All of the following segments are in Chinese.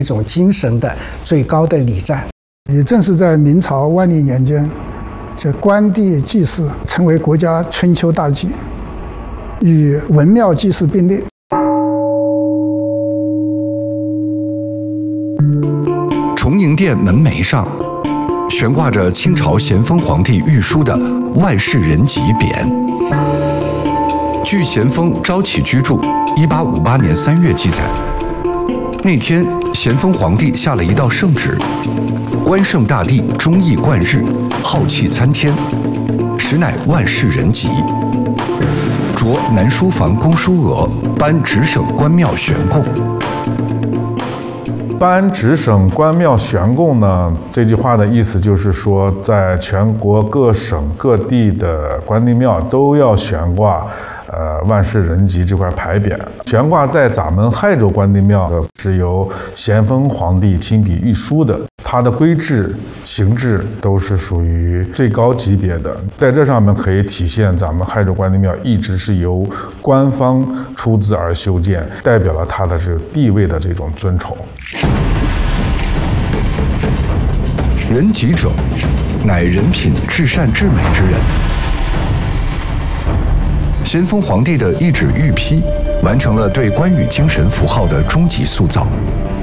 一种精神的最高的礼赞。 也正是在明朝万历年间，这关帝祭祀成为国家春秋大祭，与文庙祭祀并列。 崇宁殿门楣上悬挂着清朝咸丰皇帝御书的“万世仁吉”匾。据咸丰《昭启居注》1858年3月记载，那天咸丰皇帝下了一道圣旨，关圣大帝忠义贯日，浩气参天，实乃万世仁吉。着南书房公书额，颁直省关庙悬供。 颁直省关庙悬供呢，这句话的意思就是说，在全国各省各地的关帝庙都要悬挂万世仁吉这块牌匾。悬挂在咱们亥州关帝庙是由咸丰皇帝亲笔御书的，它的规制形制都是属于最高级别的，在这上面可以体现咱们亥州关帝庙一直是由官方出资而修建，代表了它的这个地位的这种尊崇。 仁吉者，乃人品至善至美之人。咸丰皇帝的一纸御批，完成了对关羽精神符号的终极塑造，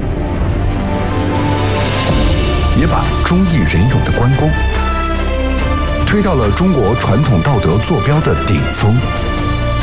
也把忠义仁勇的关公推到了中国传统道德坐标的顶峰。